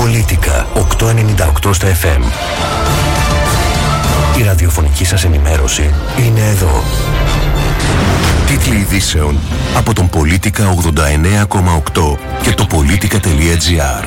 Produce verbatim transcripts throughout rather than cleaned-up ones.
Πολίτικα οκτακόσια ενενήντα οκτώ στα εφ εμ. Η ραδιοφωνική σας ενημέρωση είναι εδώ. Τίτλοι ειδήσεων από τον Πολίτικα ογδόντα εννέα κόμμα οκτώ και το πολίτικα τελεία τζι άρ.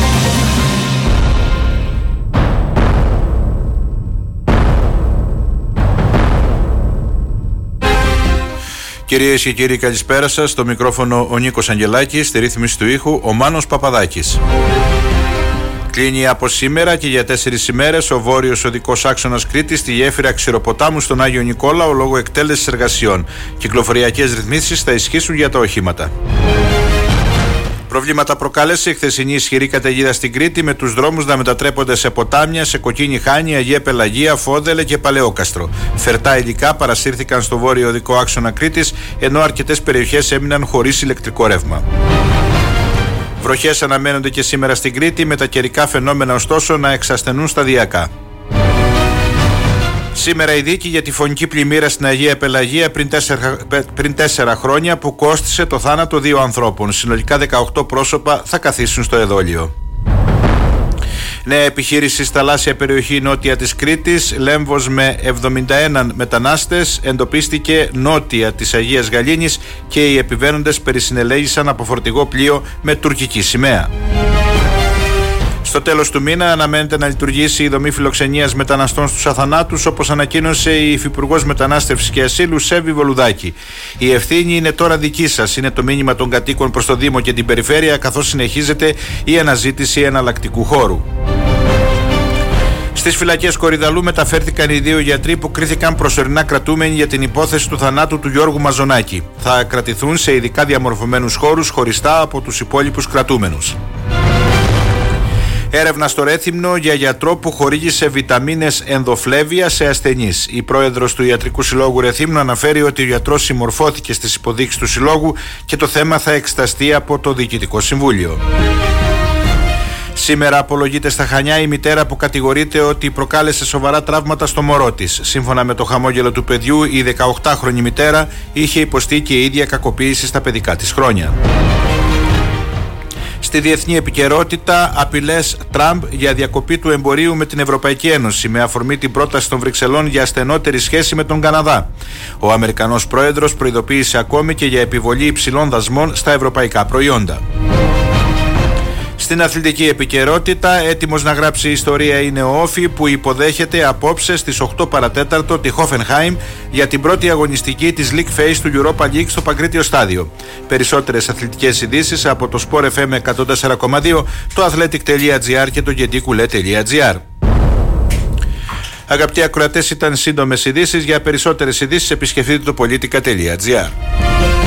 Κυρίες και κύριοι, καλησπέρα σας. Στο μικρόφωνο ο Νίκος Αγγελάκης, στη ρύθμιση του ήχου ο Μάνος Παπαδάκης. Κλείνει από σήμερα και για τέσσερις ημέρες ο βόρειος οδικός άξονας Κρήτης στη γέφυρα Ξηροποτάμου στον Άγιο Νικόλαο λόγω εκτέλεσης εργασιών. Κυκλοφοριακές ρυθμίσεις θα ισχύσουν για τα οχήματα. Προβλήματα προκάλεσε η χθεσινή ισχυρή καταιγίδα στην Κρήτη, με τους δρόμους να μετατρέπονται σε ποτάμια, σε Κοκκίνη Χάνη, Αγία Πελαγία, Φόδελε και Παλαιόκαστρο. Φερτά υλικά παρασύρθηκαν στο βόρειο οδικό άξονα Κρήτης, ενώ αρκετές περιοχές έμειναν χωρίς ηλεκτρικό ρεύμα. Βροχές αναμένονται και σήμερα στην Κρήτη, με τα καιρικά φαινόμενα ωστόσο να εξασθενούν σταδιακά. Σήμερα η δίκη για τη φωνική πλημμύρα στην Αγία Πελαγία πριν τέσσερα, πριν τέσσερα χρόνια που κόστισε το θάνατο δύο ανθρώπων. Συνολικά δεκαοκτώ πρόσωπα θα καθίσουν στο εδόλιο. Νέα επιχείρηση στη θαλάσσια περιοχή νότια της Κρήτης. Λέμβος με εβδομήντα ένα μετανάστες εντοπίστηκε νότια της Αγίας Γαλήνης και οι επιβαίνοντες περισυνελέγησαν από φορτηγό πλοίο με τουρκική σημαία. Στο τέλος του μήνα αναμένεται να λειτουργήσει η δομή φιλοξενίας μεταναστών στους Αθανάτους, όπως ανακοίνωσε η Υφυπουργός Μετανάστευσης και Ασύλου Σέβη Βολουδάκη. Η ευθύνη είναι τώρα δική σας, είναι το μήνυμα των κατοίκων προς το Δήμο και την Περιφέρεια, καθώς συνεχίζεται η αναζήτηση εναλλακτικού χώρου. Στις φυλακές Κορυδαλού μεταφέρθηκαν οι δύο γιατροί που κρίθηκαν προσωρινά κρατούμενοι για την υπόθεση του θανάτου του Γιώργου Μαζονάκη. Θα κρατηθούν σε ειδικά διαμορφωμένους χώρους χωριστά από τους υπόλοιπους κρατούμενους. Έρευνα στο Ρέθυμνο για γιατρό που χορήγησε βιταμίνες ενδοφλέβια σε ασθενείς. Η πρόεδρος του Ιατρικού Συλλόγου Ρεθύμνου αναφέρει ότι ο γιατρός συμμορφώθηκε στις υποδείξεις του Συλλόγου και το θέμα θα εξεταστεί από το Διοικητικό Συμβούλιο. Σήμερα απολογείται στα Χανιά η μητέρα που κατηγορείται ότι προκάλεσε σοβαρά τραύματα στο μωρό της. Σύμφωνα με το χαμόγελο του παιδιού, η δεκαοκτάχρονη μητέρα είχε υποστεί και η ίδια κακοποίηση στα παιδικά της χρόνια. Στη διεθνή επικαιρότητα, απειλές Τραμπ για διακοπή του εμπορίου με την Ευρωπαϊκή Ένωση, με αφορμή την πρόταση των Βρυξελών για στενότερη σχέση με τον Καναδά. Ο Αμερικανός πρόεδρος προειδοποίησε ακόμη και για επιβολή υψηλών δασμών στα ευρωπαϊκά προϊόντα. Στην αθλητική επικαιρότητα, έτοιμος να γράψει ιστορία είναι ο Όφι, που υποδέχεται απόψε στις οκτώ παρατέταρτο τη Hoffenheim για την πρώτη αγωνιστική της League Phase του Europa League στο Παγκρίτιο Στάδιο. Περισσότερες αθλητικές ειδήσεις από το Sport εφ εμ εκατόν τέσσερα κόμμα δύο, το athletic τελεία τζι άρ και το γεντικουλέ τελεία τζι άρ. Αγαπητοί ακροατές, ήταν σύντομες ειδήσεις. Για περισσότερες ειδήσεις επισκεφτείτε το πολίτικα τελεία τζι άρ.